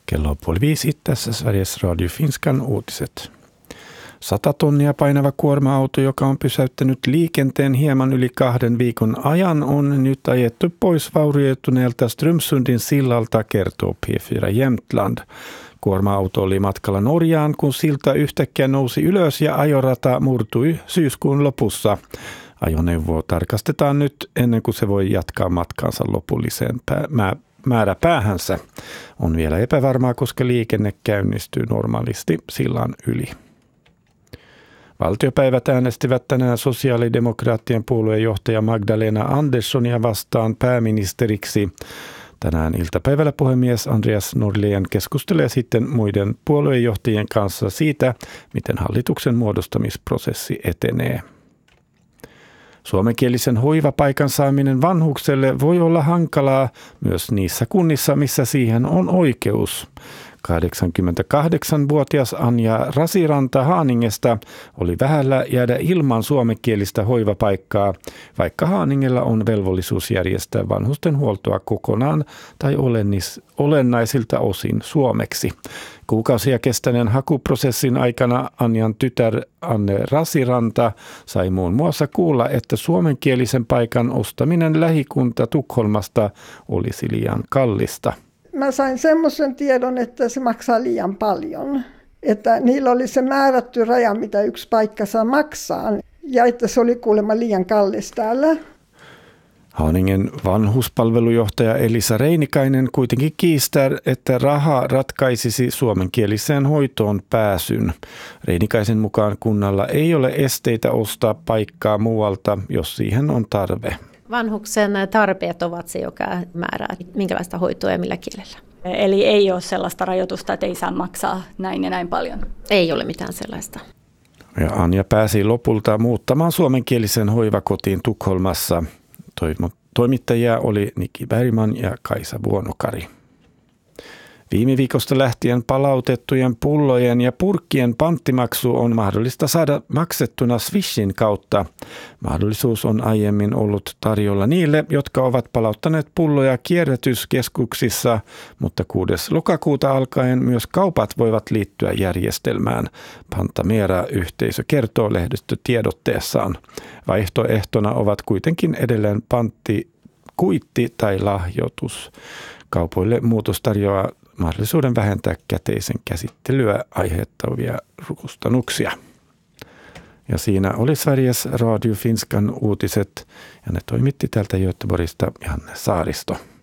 Kello on 4:30 tässä Sveriges Radio Finskan uutiset. 100 tonnia painava kuorma-auto, joka on pysäyttänyt liikenteen hieman yli 2 viikon ajan, on nyt ajettu pois vaurioituneelta Strömsundin sillalta, kertoo P4 Jämtland. Kuorma-auto oli matkalla Norjaan, kun silta yhtäkkiä nousi ylös ja ajorata murtui syyskuun lopussa. Ajoneuvoa tarkastetaan nyt ennen kuin se voi jatkaa matkaansa lopulliseen määräpäähänsä. On vielä epävarmaa, koska liikenne käynnistyy normaalisti sillan yli. Valtiopäivät äänestivät tänään sosiaalidemokraattien puoluejohtaja Magdalena Anderssonia vastaan pääministeriksi. Tänään iltapäivällä puhemies Andreas Norlén keskustelee sitten muiden puoluejohtajien kanssa siitä, miten hallituksen muodostamisprosessi etenee. Suomenkielisen hoivapaikan saaminen vanhukselle voi olla hankalaa myös niissä kunnissa, missä siihen on oikeus. 88-vuotias Anja Rasiranta Haaningesta oli vähällä jäädä ilman suomenkielistä hoivapaikkaa, vaikka Haaningella on velvollisuus järjestää vanhustenhuoltoa kokonaan tai olennaisilta osin suomeksi. Kuukausia kestäneen hakuprosessin aikana Anjan tytär Anne Rasiranta sai muun muassa kuulla, että suomenkielisen paikan ostaminen lähikunta Tukholmasta olisi liian kallista. Mä sain semmoisen tiedon, että se maksaa liian paljon. Että niillä oli se määrätty raja, mitä yksi paikka saa maksaa. Ja että se oli kuulemma liian kallis täällä. Haaningen vanhuspalvelujohtaja Elisa Reinikainen kuitenkin kiistää, että raha ratkaisisi suomenkieliseen hoitoon pääsyn. Reinikaisen mukaan kunnalla ei ole esteitä ostaa paikkaa muualta, jos siihen on tarve. Vanhuksen tarpeet ovat se, joka määrää, minkälaista hoitoa ja millä kielellä. Eli ei ole sellaista rajoitusta, että ei saa maksaa näin ja näin paljon? Ei ole mitään sellaista. Ja Anja pääsi lopulta muuttamaan suomenkielisen hoivakotiin Tukholmassa. Toimittajia oli Niki Bergman ja Kaisa Vuonokari. Viime viikosta lähtien palautettujen pullojen ja purkkien panttimaksu on mahdollista saada maksettuna Swishin kautta. Mahdollisuus on aiemmin ollut tarjolla niille, jotka ovat palauttaneet pulloja kierrätyskeskuksissa, mutta 6. lokakuuta alkaen myös kaupat voivat liittyä järjestelmään. Pantamera-yhteisö kertoo lehdistötiedotteessaan. Vaihtoehtona ovat kuitenkin edelleen pantti, kuitti tai lahjoitus. Kaupoille muutos tarjoaa mahdollisuuden vähentää käteisen käsittelyä aiheuttavia kustannuksia. Ja siinä oli Sveriges Radio Finskan uutiset ja ne toimitti täältä Göteborgista Janne Saaristo.